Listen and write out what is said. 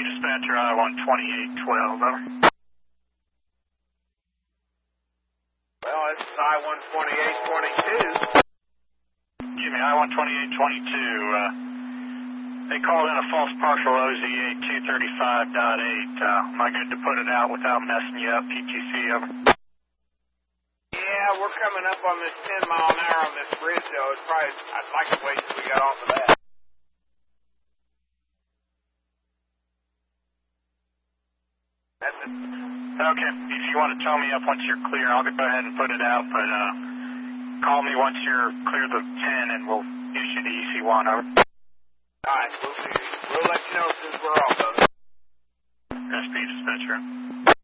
dispatcher, I-12812, over. Well, it's I-12822. Excuse me, I-12822, they called in a false partial OZA 235.8. Am I good to put it out without messing you up, PTC, over? Yeah, we're coming up on this 10 mile an hour on this bridge, though. It's probably, I'd like to wait till we got off of that. That's it. Okay, if you want to tell me up once you're clear, I'll go ahead and put it out, but call me once you're clear the 10 and we'll issue the EC1, over. All right, we'll let you know as soon as we're off of it. SP dispatcher.